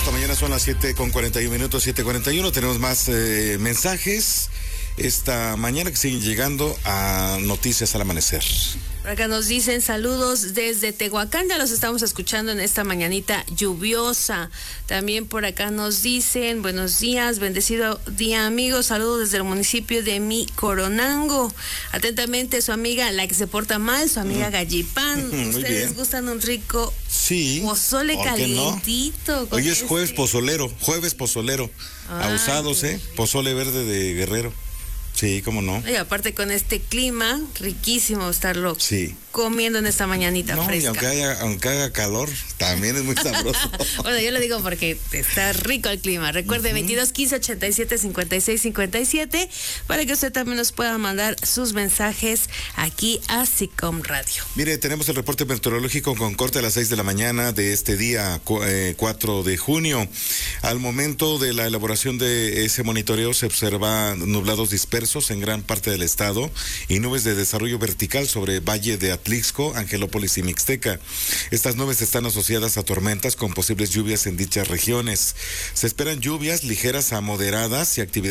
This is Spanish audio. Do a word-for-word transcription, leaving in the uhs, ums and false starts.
Esta mañana son las siete con cuarenta y uno minutos, siete cuarenta y uno. Tenemos más eh, mensajes esta mañana que siguen llegando a Noticias al Amanecer. Por acá nos dicen saludos desde Tehuacán, ya los estamos escuchando en esta mañanita lluviosa. También por acá nos dicen buenos días, bendecido día amigos, saludos desde el municipio de Mi Coronango. Atentamente su amiga, la que se porta mal, su amiga mm. Gallipán. Muy ¿Ustedes bien. Gustan un rico sí, pozole calientito? No? Hoy es este... jueves pozolero, jueves pozolero. Ay, abusados, ¿eh? Pozole verde de Guerrero. Sí, cómo no. Y aparte con este clima, riquísimo estarlo sí. comiendo en esta mañanita no, fresca. Y aunque haya, aunque haga calor, también es muy sabroso. Bueno, yo lo digo porque está rico el clima. Recuerde, uh-huh. veintidós quince ochenta y siete cincuenta y seis cincuenta y siete para que usted también nos pueda mandar sus mensajes aquí a SICOM Radio. Mire, tenemos el reporte meteorológico con corte a las seis de la mañana de este día eh, cuatro de junio. Al momento de la elaboración de ese monitoreo se observa nublados dispersos en gran parte del estado y nubes de desarrollo vertical sobre Valle de Atlixco, Angelópolis y Mixteca. Estas nubes están asociadas a tormentas con posibles lluvias en dichas regiones. Se esperan lluvias ligeras a moderadas y actividades